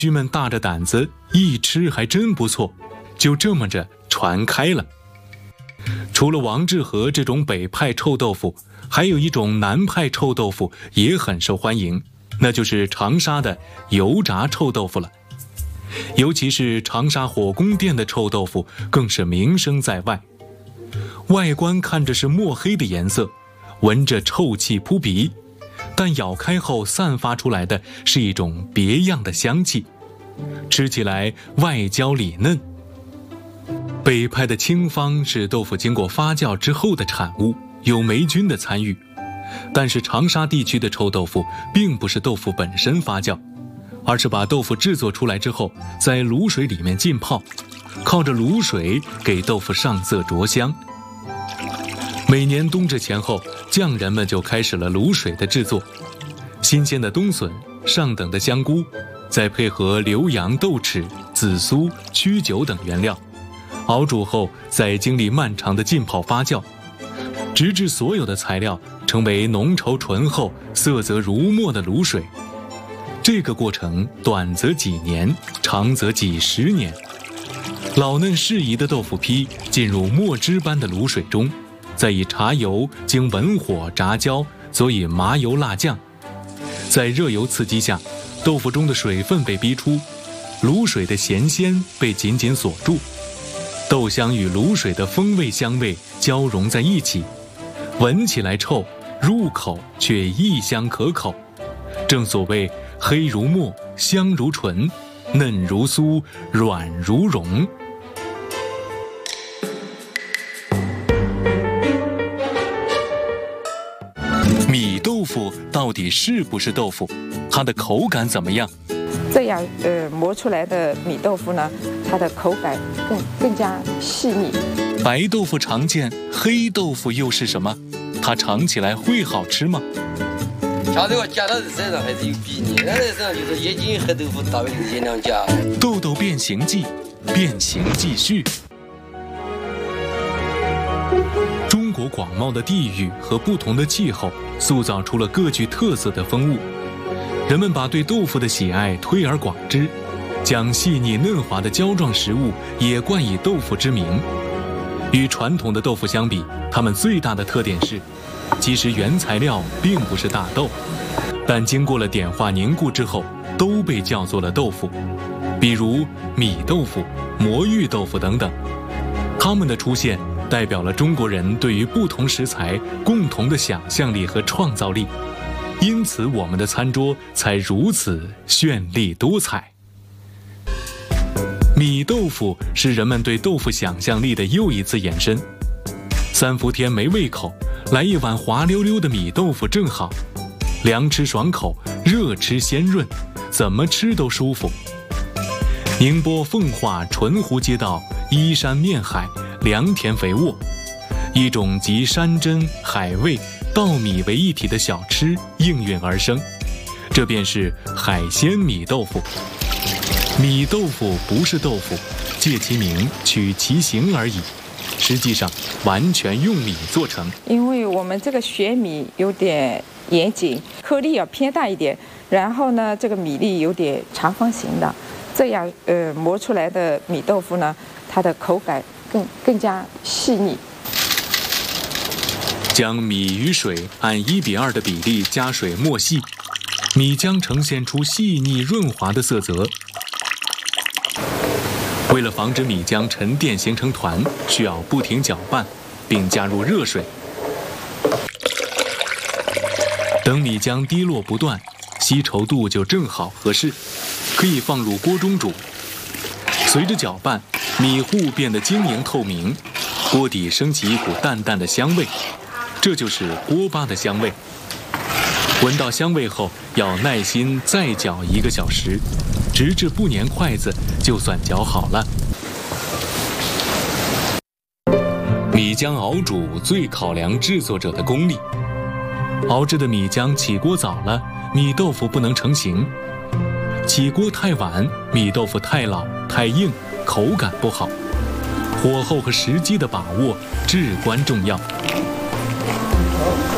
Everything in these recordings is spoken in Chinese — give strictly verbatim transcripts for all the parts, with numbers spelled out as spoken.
居们大着胆子一吃还真不错，就这么着传开了。除了王致和这种北派臭豆腐，还有一种南派臭豆腐也很受欢迎，那就是长沙的油炸臭豆腐了。尤其是长沙火宫殿的臭豆腐更是名声在外，外观看着是墨黑的颜色，闻着臭气扑鼻，但咬开后散发出来的是一种别样的香气，吃起来外焦里嫩。北派的清芳是豆腐经过发酵之后的产物，有霉菌的参与，但是长沙地区的臭豆腐并不是豆腐本身发酵，而是把豆腐制作出来之后在卤水里面浸泡，靠着卤水给豆腐上色着香。每年冬至前后，匠人们就开始了卤水的制作，新鲜的冬笋，上等的香菇，再配合浏阳豆豉、紫苏、曲酒等原料，熬煮后再经历漫长的浸泡发酵，直至所有的材料成为浓稠醇厚、色泽如墨的卤水。这个过程短则几年，长则几十年。老嫩适宜的豆腐坯进入墨汁般的卤水中，再以茶油经文火炸焦，佐以麻油辣酱，在热油刺激下，豆腐中的水分被逼出，卤水的咸鲜被紧紧锁住，豆香与卤水的风味香味交融在一起，闻起来臭，入口却异香可口。正所谓黑如墨，香如醇，嫩如酥，软如绒。米豆腐到底是不是豆腐？它的口感怎么样？ 这样呃磨出来的米豆腐呢，它的口感更更加细腻。 白豆腐常见，黑豆腐又是什么？它尝起来会好吃吗？ 像这个加到身上还是有比例，那身上就是眼睛黑豆腐大概是限量加。 豆豆变形记，变形继续。中国广袤的地域和不同的气候，塑造出了各具特色的风物。人们把对豆腐的喜爱推而广之，将细腻嫩滑的胶状食物也冠以豆腐之名。与传统的豆腐相比，它们最大的特点是，其实原材料并不是大豆，但经过了点化凝固之后，都被叫做了豆腐。比如米豆腐、魔芋豆腐等等，它们的出现代表了中国人对于不同食材共同的想象力和创造力，因此我们的餐桌才如此绚丽多彩。米豆腐是人们对豆腐想象力的又一次延伸。三伏天没胃口，来一碗滑溜溜的米豆腐正好，凉吃爽口，热吃鲜润，怎么吃都舒服。宁波奉化淳湖街道依山面海，良田肥沃，一种集山珍海味稻米为一体的小吃应运而生，这便是海鲜米豆腐。米豆腐不是豆腐，借其名取其形而已，实际上完全用米做成。 因为我们这个选米有点严谨，颗粒要偏大一点，然后呢这个米粒有点长方形的，这样呃磨出来的米豆腐呢，它的口感更更加细腻。 将米与水按一比二的比例加水磨细，米浆呈现出细腻润滑的色泽。为了防止米浆沉淀形成团，需要不停搅拌，并加入热水。等米浆滴落不断，稀稠度就正好合适，可以放入锅中煮。随着搅拌，米糊变得晶莹透明，锅底升起一股淡淡的香味，这就是锅巴的香味。闻到香味后，要耐心再搅一个小时，直至不粘筷子，就算搅好了。米浆熬煮最考量制作者的功力，熬制的米浆起锅早了，米豆腐不能成型；起锅太晚，米豆腐太老太硬，口感不好。火候和时机的把握至关重要。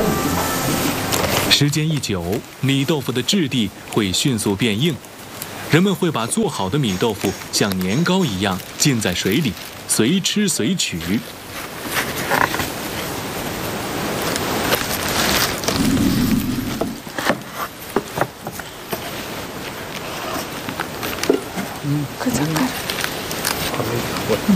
时间一久，米豆腐的质地会迅速变硬， 人们会把做好的米豆腐像年糕一样浸在水里，随吃随取。 嗯，可咋干？嗯。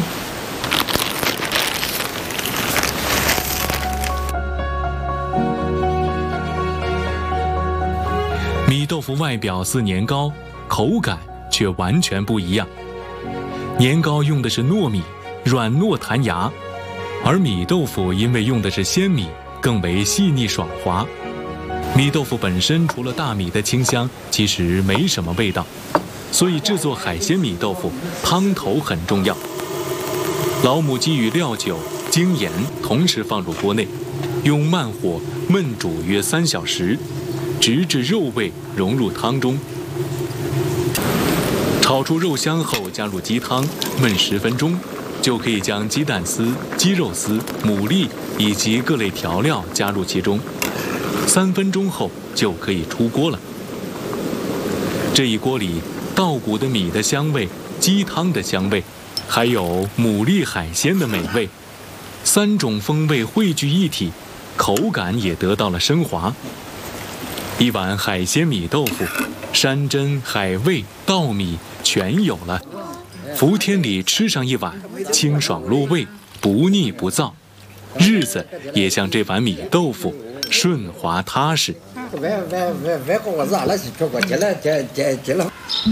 米豆腐外表似年糕，口感却完全不一样。年糕用的是糯米，软糯弹牙，而米豆腐因为用的是鲜米，更为细腻爽滑。米豆腐本身除了大米的清香，其实没什么味道。所以制作海鲜米豆腐，汤头很重要。老母鸡与料酒、精盐同时放入锅内，用慢火焖煮约三小时，直至肉味融入汤中。炒出肉香后，加入鸡汤，焖十分钟，就可以将鸡蛋丝、鸡肉丝、牡蛎以及各类调料加入其中。三分钟后就可以出锅了。这一锅里，稻谷的米的香味，鸡汤的香味，还有牡蛎海鲜的美味，三种风味汇聚一体，口感也得到了升华。一碗海鲜米豆腐，山珍海味稻米全有了。伏天里吃上一碗，清爽入味，不腻不燥，日子也像这碗米豆腐顺滑踏实。 外外外外国热了是出国去了，这这这了。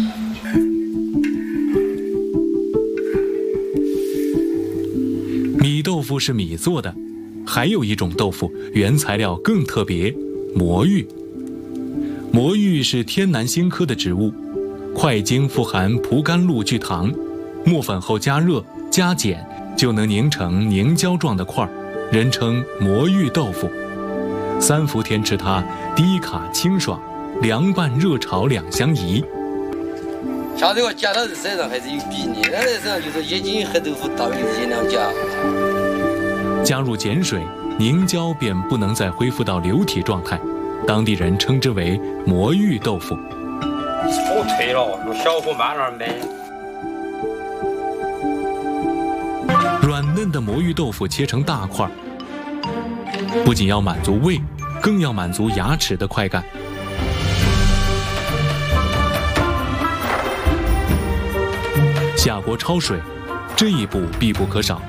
米豆腐是米做的，还有一种豆腐原材料更特别，魔芋。魔芋是天南星科的植物，块茎富含蒲甘露聚糖，磨粉后加热加碱就能凝成凝胶状的块，人称魔芋豆腐。三伏天吃它，低卡清爽，凉拌热炒两相宜。 像这个加到身上还是有比例，那在身上就是一斤黑豆腐大约一两加。 加入碱水，凝胶便不能再恢复到流体状态，当地人称之为魔芋豆腐。 好脆了，用小火慢慢焖。 软嫩的魔芋豆腐切成大块，不仅要满足胃，更要满足牙齿的快感。下锅焯水，这一步必不可少。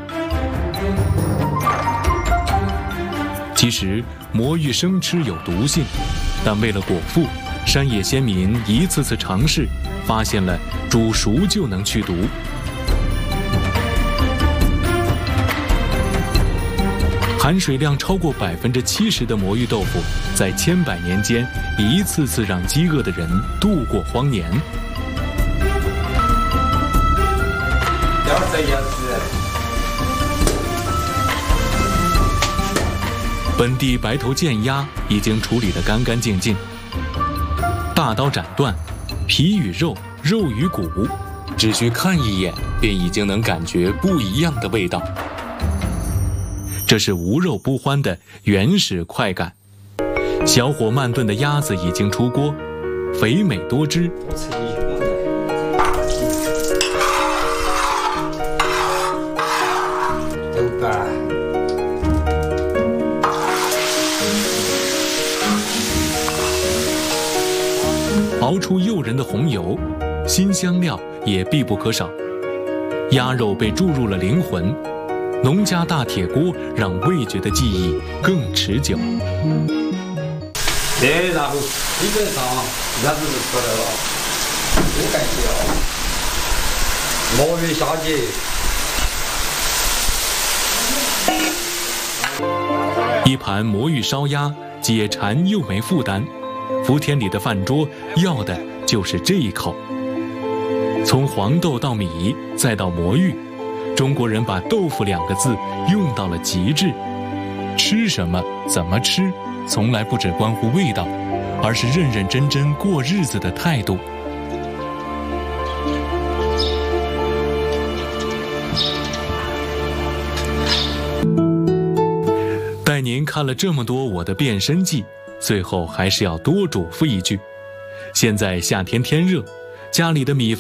其实魔芋生吃有毒性，但为了果腹，山野先民一次次尝试，发现了煮熟就能去毒。含水量超过百分之七十的魔芋豆腐，在千百年间一次次让饥饿的人度过荒年。 要这样子。 本地白头剑鸭已经处理得干干净净，大刀斩断，皮与肉，肉与骨，只需看一眼便已经能感觉不一样的味道。这是无肉不欢的原始快感。小火慢炖的鸭子已经出锅，肥美多汁。熬出诱人的红油，新香料也必不可少。鸭肉被注入了灵魂，农家大铁锅让味觉的记忆更持久。 对，然后基本上鸭子就出来了，不感谢啊！魔芋下节。 一盘魔芋烧鸭，解馋又没负担。伏天里的饭桌要的就是这一口。从黄豆到米，再到魔芋，中国人把豆腐两个字用到了极致。吃什么，怎么吃，从来不只关乎味道，而是认认真真过日子的态度。带您看了这么多我的变身记，最后还是要多嘱咐一句：现在夏天天热， 家里的米